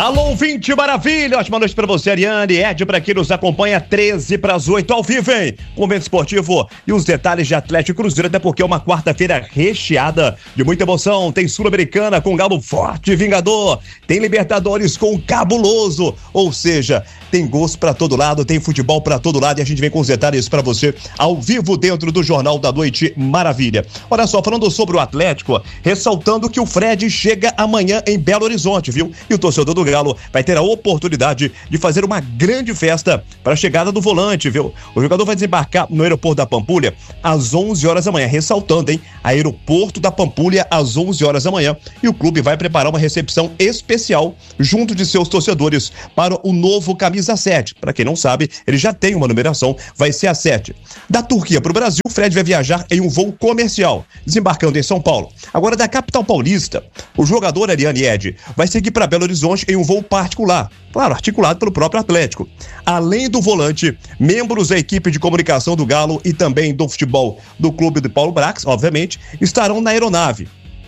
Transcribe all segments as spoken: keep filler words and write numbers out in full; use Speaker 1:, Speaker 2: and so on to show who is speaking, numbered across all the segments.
Speaker 1: Alô, ouvinte maravilha, ótima noite pra você, Ariane, Ed, pra quem nos acompanha, treze para as oito ao vivo, hein? Convento Esportivo e os detalhes de Atlético e Cruzeiro, até porque é uma quarta-feira recheada de muita emoção. Tem Sul-Americana com Galo forte e vingador, tem Libertadores com cabuloso, ou seja, tem gols pra todo lado, tem futebol pra todo lado e a gente vem com os detalhes pra você ao vivo dentro do Jornal da Noite Maravilha. Olha só, falando sobre o Atlético, ressaltando que o Fred chega amanhã em Belo Horizonte, viu? E o torcedor do Galo vai ter a oportunidade de fazer uma grande festa para a chegada do volante, viu? O jogador vai desembarcar no aeroporto da Pampulha às onze horas da manhã, ressaltando, hein? Aeroporto da Pampulha às onze horas da manhã, e o clube vai preparar uma recepção especial junto de seus torcedores para o novo camisa sete. Para quem não sabe, ele já tem uma numeração, vai ser a sete. Da Turquia para o Brasil, o Fred vai viajar em um voo comercial, desembarcando em São Paulo. Agora, da capital paulista, o jogador Ariane Ed vai seguir para Belo Horizonte em um voo particular, claro, articulado pelo próprio Atlético. Além do volante, membros da equipe de comunicação do Galo e também do futebol do clube de Paulo Brax, obviamente, estarão na aeronave.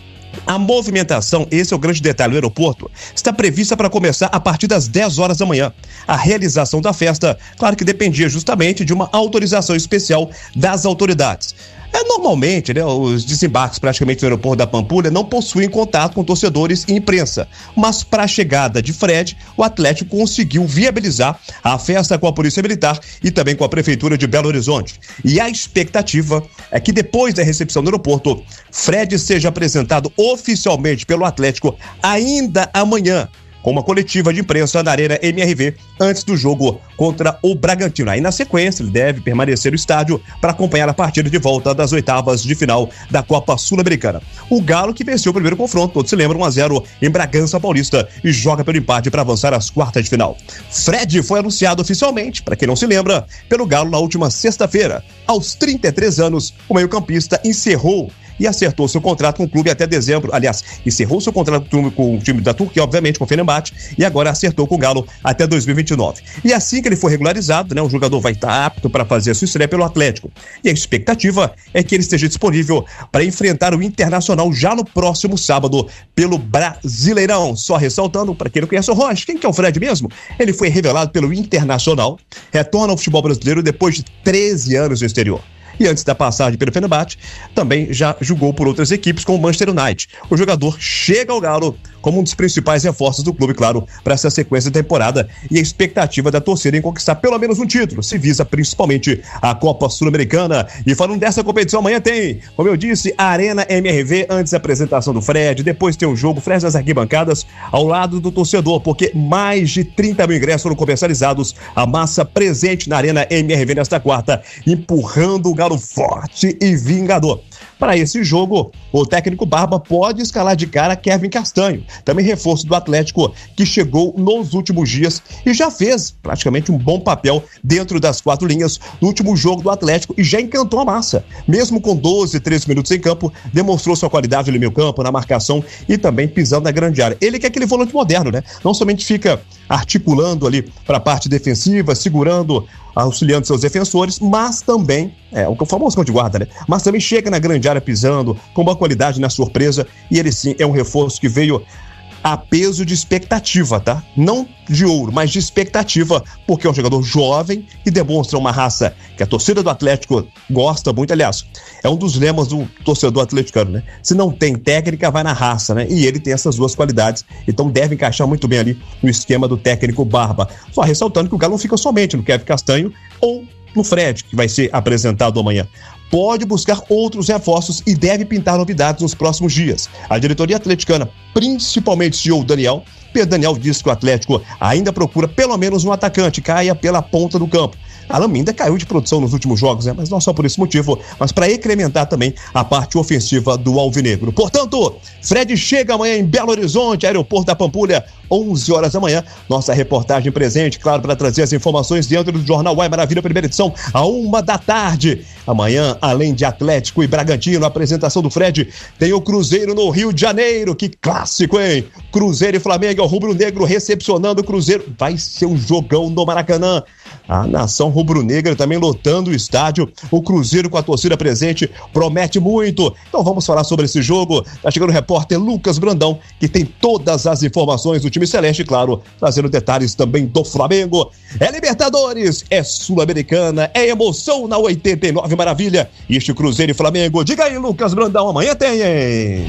Speaker 1: A movimentação, esse é o grande detalhe, do aeroporto, está prevista para começar a partir das dez horas da manhã. A realização da festa, claro que dependia justamente de uma autorização especial das autoridades. É, normalmente, né, os desembarques praticamente no aeroporto da Pampulha não possuem contato com torcedores e imprensa, mas para a chegada de Fred, o Atlético conseguiu viabilizar a festa com a Polícia Militar e também com a Prefeitura de Belo Horizonte. E a expectativa é que depois da recepção no aeroporto, Fred seja apresentado oficialmente pelo Atlético ainda amanhã, com uma coletiva de imprensa na Arena M R V antes do jogo contra o Bragantino. Aí na sequência ele deve permanecer no estádio para acompanhar a partida de volta das oitavas de final da Copa Sul-Americana. O Galo que venceu o primeiro confronto, todos se lembram, um a zero em Bragança Paulista e joga pelo empate para avançar às quartas de final. Fred foi anunciado oficialmente, para quem não se lembra, pelo Galo na última sexta-feira. Aos trinta e três anos, o meio-campista encerrou e acertou seu contrato com o clube até dezembro. Aliás, encerrou seu contrato com o time da Turquia, obviamente, com o Fenerbahçe, e agora acertou com o Galo até dois mil e vinte e nove. E assim que ele for regularizado, né, o jogador vai estar apto para fazer a sua estreia pelo Atlético. E a expectativa é que ele esteja disponível para enfrentar o Internacional já no próximo sábado pelo Brasileirão. Só ressaltando, para quem não conhece o Rocha, quem que é o Fred mesmo? Ele foi revelado pelo Internacional, retorna ao futebol brasileiro depois de treze anos no exterior. E antes da passagem pelo Fenerbahçe, também já jogou por outras equipes como o Manchester United. O jogador chega ao Galo como um dos principais reforços do clube, claro, para essa sequência de temporada e a expectativa da torcida em conquistar pelo menos um título. Se visa principalmente a Copa Sul-Americana. E falando dessa competição, amanhã tem, como eu disse, a Arena M R V, antes da apresentação do Fred, depois tem o jogo, Fred nas arquibancadas, ao lado do torcedor, porque mais de trinta mil ingressos foram comercializados, a massa presente na Arena M R V nesta quarta, empurrando o Galo forte e vingador. Para esse jogo, o técnico Barba pode escalar de cara Kevin Castanho, também reforço do Atlético, que chegou nos últimos dias e já fez praticamente um bom papel dentro das quatro linhas no último jogo do Atlético e já encantou a massa. Mesmo com doze, treze minutos em campo, demonstrou sua qualidade no meio campo, na marcação e também pisando na grande área. Ele que é aquele volante moderno, né? Não somente fica articulando ali para a parte defensiva, segurando, auxiliando seus defensores, mas também, é o famoso cão de guarda, né? Mas também chega na grande área pisando, com boa qualidade na surpresa, e ele sim é um reforço que veio a peso de expectativa, tá? Não de ouro, mas de expectativa, porque é um jogador jovem e demonstra uma raça que a torcida do Atlético gosta muito. Aliás, é um dos lemas do torcedor atleticano, né? Se não tem técnica, vai na raça, né? E ele tem essas duas qualidades, então deve encaixar muito bem ali no esquema do técnico Barba. Só ressaltando que o Galo não fica somente no Kevin Castanho ou no Fred, que vai ser apresentado amanhã. Pode buscar outros reforços e deve pintar novidades nos próximos dias. A diretoria atleticana, principalmente o C E O Daniel, Pedro Daniel, diz que o Atlético ainda procura pelo menos um atacante, caia pela ponta do campo. A Laminda caiu de produção nos últimos jogos, né? Mas não só por esse motivo, mas para incrementar também a parte ofensiva do Alvinegro. Portanto, Fred chega amanhã em Belo Horizonte, aeroporto da Pampulha, onze horas da manhã. Nossa reportagem presente, claro, para trazer as informações dentro do Jornal Uai Maravilha, primeira edição, a uma da tarde. Amanhã, além de Atlético e Bragantino, a apresentação do Fred, tem o Cruzeiro no Rio de Janeiro. Que clássico, hein? Cruzeiro e Flamengo, o rubro-negro recepcionando o Cruzeiro. Vai ser um jogão no Maracanã. A nação rubro-negra também lotando o estádio. O Cruzeiro com a torcida presente promete muito. Então vamos falar sobre esse jogo. Tá chegando o repórter Lucas Brandão, que tem todas as informações do time celeste, claro, trazendo detalhes também do Flamengo. É Libertadores, é Sul-Americana, é emoção na oitenta e nove Maravilha. Este Cruzeiro e Flamengo. Diga aí, Lucas Brandão, amanhã tem, hein?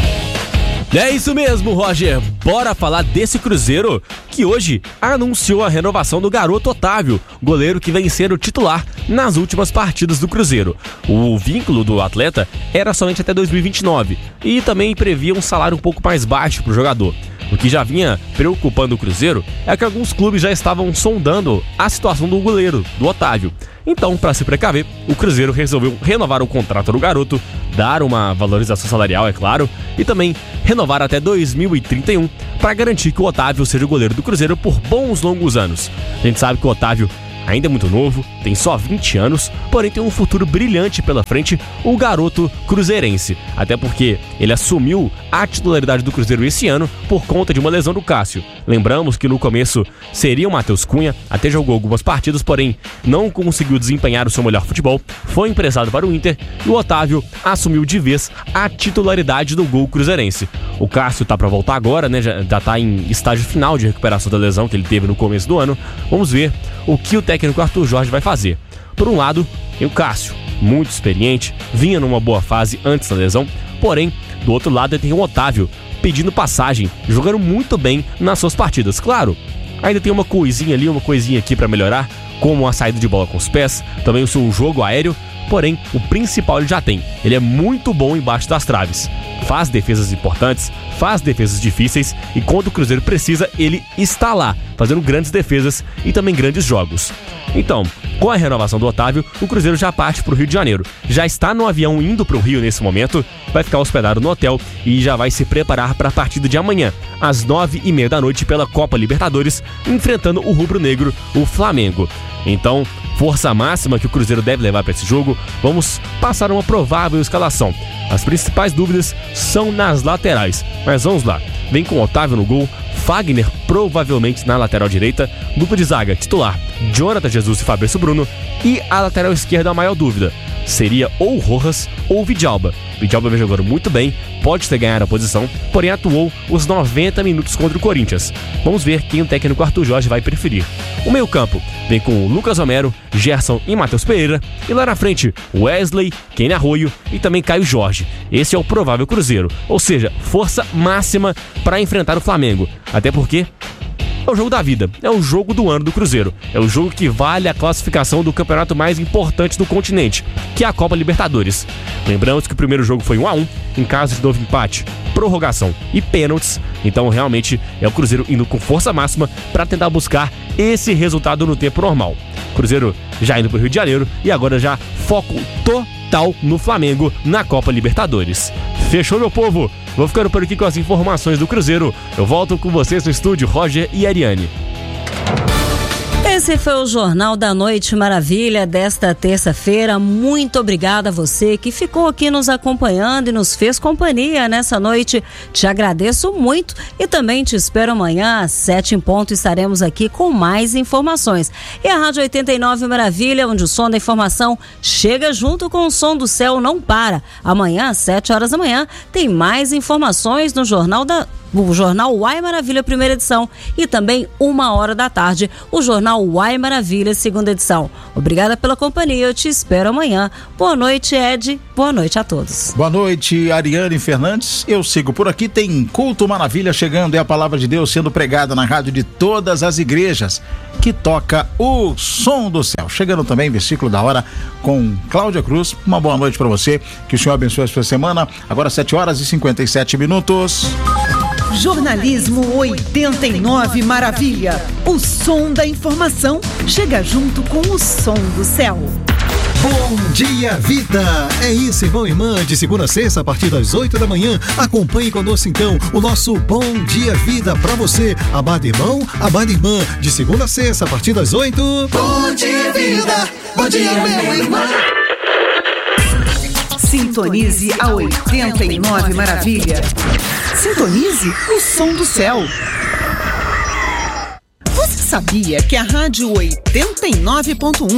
Speaker 2: É isso mesmo, Roger. Bora falar desse Cruzeiro que hoje anunciou a renovação do garoto Otávio, goleiro que vem sendo titular nas últimas partidas do Cruzeiro. O vínculo do atleta era somente até dois mil e vinte e nove e também previa um salário um pouco mais baixo para o jogador. O que já vinha preocupando o Cruzeiro é que alguns clubes já estavam sondando a situação do goleiro, do Otávio. Então, para se precaver, o Cruzeiro resolveu renovar o contrato do garoto, dar uma valorização salarial, é claro, e também renovar até dois mil e trinta e um para garantir que o Otávio seja o goleiro do Cruzeiro por bons longos anos. A gente sabe que o Otávio ainda é muito novo, tem só vinte anos, porém tem um futuro brilhante pela frente, o garoto cruzeirense. Até porque ele assumiu a titularidade do Cruzeiro esse ano por conta de uma lesão do Cássio. Lembramos que no começo seria o Matheus Cunha, até jogou algumas partidas, porém não conseguiu desempenhar o seu melhor futebol, foi emprestado para o Inter e o Otávio assumiu de vez a titularidade do gol cruzeirense. O Cássio tá para voltar agora, né? Já, já tá em estágio final de recuperação da lesão que ele teve no começo do ano. Vamos ver o que o técnico Arthur Jorge vai fazer. Por um lado, tem o Cássio, muito experiente, vinha numa boa fase antes da lesão, porém, do outro lado tem o Otávio, pedindo passagem, jogando muito bem nas suas partidas. Claro, ainda tem uma coisinha ali, uma coisinha aqui para melhorar, como a saída de bola com os pés, também o seu jogo aéreo, porém, o principal ele já tem. Ele é muito bom embaixo das traves. Faz defesas importantes, faz defesas difíceis e quando o Cruzeiro precisa, ele está lá, fazendo grandes defesas e também grandes jogos. Então, com a renovação do Otávio, o Cruzeiro já parte para o Rio de Janeiro. Já está no avião indo para o Rio nesse momento, vai ficar hospedado no hotel e já vai se preparar para a partida de amanhã, às nove e meia da noite, pela Copa Libertadores, enfrentando o rubro-negro, o Flamengo. Então, força máxima que o Cruzeiro deve levar para esse jogo. Vamos passar uma provável escalação. As principais dúvidas são nas laterais, mas vamos lá. Vem com Otávio no gol, Fagner provavelmente na lateral direita, dupla de zaga titular Jonathan Jesus e Fabrício Bruno, e a lateral esquerda a maior dúvida seria ou Rojas ou Vidalba. Vidalba vem jogando muito bem, pode ter ganhado a posição, porém atuou os noventa minutos contra o Corinthians. Vamos ver quem o técnico Arthur Jorge vai preferir. O meio-campo vem com Lucas Romero, Gerson e Matheus Pereira, e lá na frente Wesley, Kenny Arroio e também Caio Jorge. Esse é o provável Cruzeiro, ou seja, força máxima para enfrentar o Flamengo, até porque é o jogo da vida, é o jogo do ano do Cruzeiro, é o jogo que vale a classificação do campeonato mais importante do continente, que é a Copa Libertadores. Lembramos que o primeiro jogo foi um a um, em caso de novo empate, prorrogação e pênaltis, então realmente é o Cruzeiro indo com força máxima para tentar buscar esse resultado no tempo normal. Cruzeiro já indo para o Rio de Janeiro e agora já foco total no Flamengo na Copa Libertadores. Fechou, meu povo? Vou ficando por aqui com as informações do Cruzeiro. Eu volto com vocês no estúdio, Roger e Ariane.
Speaker 3: Esse foi o Jornal da Noite Maravilha desta terça-feira. Muito obrigada a você que ficou aqui nos acompanhando e nos fez companhia nessa noite. Te agradeço muito e também te espero amanhã às sete em ponto. Estaremos aqui com mais informações. E a Rádio oitenta e nove Maravilha, onde o som da informação chega junto com o som do céu, não para. Amanhã às sete horas da manhã tem mais informações no Jornal da o Jornal Uai Maravilha, primeira edição, e também uma hora da tarde, o Jornal Uai Maravilha, segunda edição. Obrigada pela companhia, eu te espero amanhã. Boa noite, Ed, boa noite a todos.
Speaker 4: Boa noite, Ariane Fernandes, eu sigo por aqui, tem Culto Maravilha chegando, é a palavra de Deus sendo pregada na rádio de todas as igrejas, que toca o som do céu. Chegando também, versículo da hora, com Cláudia Cruz. Uma boa noite para você, que o Senhor abençoe a sua semana. Agora sete horas e cinquenta e sete minutos.
Speaker 5: Jornalismo oitenta e nove Maravilha. O som da informação chega junto com o som do céu.
Speaker 6: Bom dia, vida! É isso, irmão e irmã, de segunda a sexta, a partir das oito da manhã. Acompanhe conosco então o nosso Bom Dia Vida pra você, amado irmão, amada irmã, de segunda a sexta, a partir das oito.
Speaker 5: Bom dia, vida! Bom dia, meu irmão! Sintonize a oitenta e nove Maravilha. Sintonize o som do céu. Você sabe sabia que a Rádio oitenta e nove ponto um